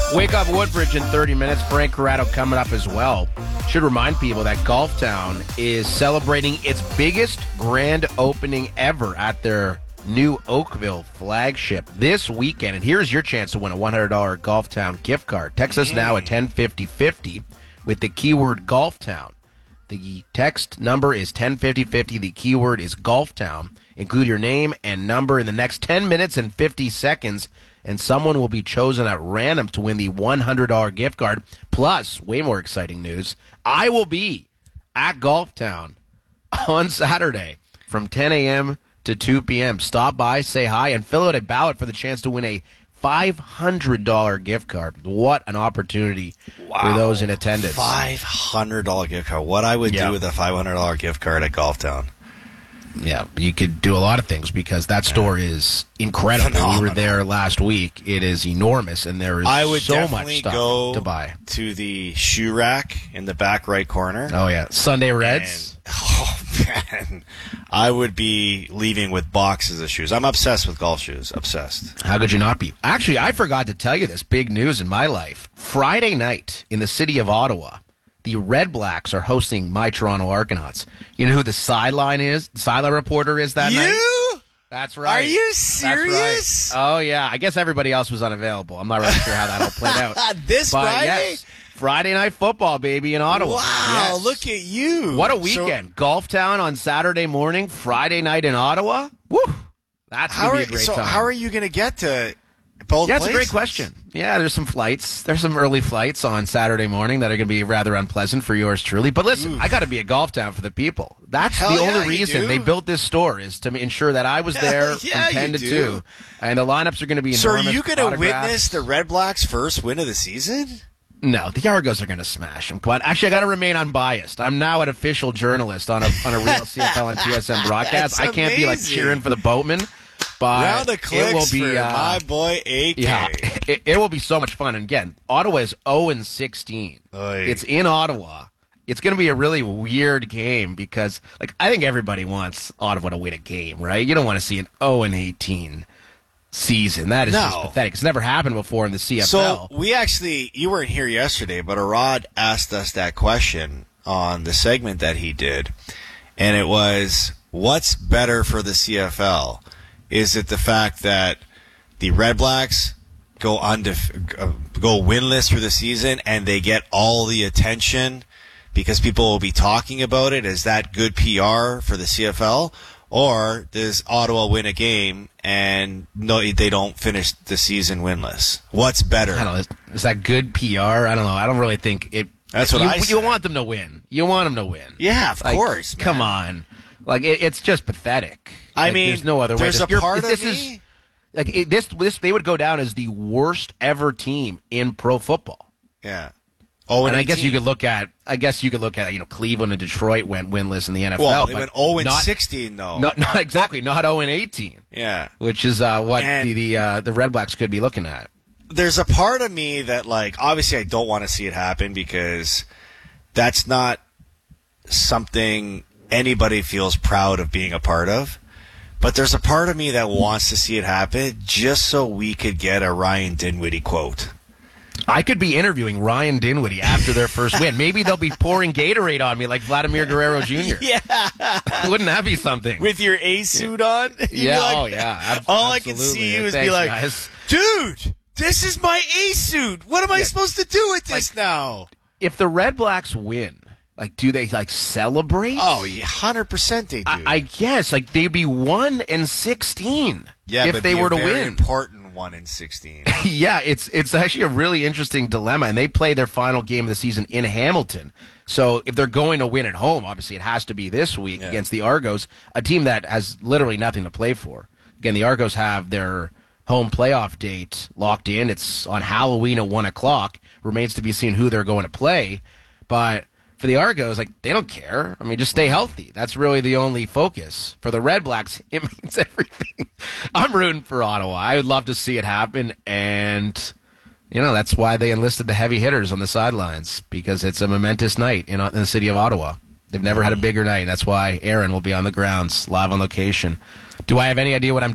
Wake Up Woodbridge in 30 minutes. Frank Corrado coming up as well. Should remind people that Golf Town is celebrating its biggest grand opening ever at their new Oakville flagship this weekend. And here's your chance to win a $100 Golf Town gift card. Text us now at 105050 with the keyword Golf Town. The text number is 105050. The keyword is Golf Town. Include your name and number in the next 10 minutes and 50 seconds, and someone will be chosen at random to win the $100 gift card. Plus, way more exciting news, I will be at Golf Town on Saturday from 10 a.m. to 2 p.m. Stop by, say hi, and fill out a ballot for the chance to win a $500 gift card. What an opportunity for those in attendance. $500 gift card. What I would do with a $500 gift card at Golf Town. Yeah, you could do a lot of things because that store is incredible. Phenomenal. We were there last week. It is enormous, and there is I would so much stuff go to buy. To the shoe rack in the back right corner. Oh, yeah. Sunday Reds. Man, I would be leaving with boxes of shoes. I'm obsessed with golf shoes. Obsessed. How could you not be? Actually, I forgot to tell you this big news in my life. Friday night in the city of Ottawa, the Red Blacks are hosting my Toronto Argonauts. You know who the sideline reporter is that night? You? That's right. Are you serious? That's right. Oh, yeah. I guess everybody else was unavailable. I'm not really sure how that all played out. This but Friday? Yes, Friday Night Football, baby, in Ottawa. Wow, Yes. look at you. What a weekend. Golf Town on Saturday morning, Friday night in Ottawa. Woo! That's going to be a great time. How are you going to get to both That's places? a great question. Yeah, there's some flights. There's some early flights on Saturday morning that are going to be rather unpleasant for yours truly. But listen, I got to be at Golf Town for the people. That's the only reason they built this store, is to ensure that I was there from 10 to 2. And the lineups are going to be enormous. So are you going to witness the Red Blacks' first win of the season? No, the Argos are going to smash them. But actually, I got to remain unbiased. I'm now an official journalist on a real CFL and TSN broadcast. I can't be like cheering for the Boatmen. But round of clicks it will be, for my boy AK. Yeah, it will be so much fun. And again, Ottawa is 0-16. It's in Ottawa. It's going to be a really weird game because, I think everybody wants Ottawa to win a game, right? You don't want to see an 0-18 season. That is just pathetic. It's never happened before in the CFL. So you weren't here yesterday, but Arad asked us that question on the segment that he did, and it was, what's better for the CFL? Is it the fact that the Red Blacks go winless for the season and they get all the attention because people will be talking about it? Is that good PR for the CFL? Or does Ottawa win a game and they don't finish the season winless? What's better? I don't know. Is that good PR? I don't know. I don't really think it. That's what I said. You want them to win. You want them to win. Yeah, of course. Man. Come on. It's just pathetic. I mean, there's no other way. There's a part of me. This they would go down as the worst ever team in pro football. Yeah. And I guess you could look at Cleveland and Detroit went winless in the NFL. Well, they went 0-16 though. Not exactly, not 0-18. Yeah. Which is what the Red Blacks could be looking at. There's a part of me that obviously I don't want to see it happen because that's not something anybody feels proud of being a part of. But there's a part of me that wants to see it happen just so we could get a Ryan Dinwiddie quote. I could be interviewing Ryan Dinwiddie after their first win. Maybe they'll be pouring Gatorade on me like Vladimir Guerrero Jr. Yeah. Wouldn't that be something? With your A suit on? Yeah, all I can see you is be like, guys. Dude, this is my A suit. What am I supposed to do with this now? If the Red Blacks win, do they celebrate? Oh, yeah, 100% they do. I guess they'd be 1-16. Yeah, if they were to win. Important 1-16. Yeah, it's actually a really interesting dilemma, and they play their final game of the season in Hamilton. So if they're going to win at home, obviously it has to be this week against the Argos, a team that has literally nothing to play for. Again, the Argos have their home playoff date locked in. It's on Halloween at 1:00. Remains to be seen who they're going to play, but for the Argos, they don't care. I mean, just stay healthy. That's really the only focus. For the Red Blacks, it means everything. I'm rooting for Ottawa. I would love to see it happen, and that's why they enlisted the heavy hitters on the sidelines, because it's a momentous night in the city of Ottawa. They've never had a bigger night. That's why Aaron will be on the grounds, live on location. Do I have any idea what I'm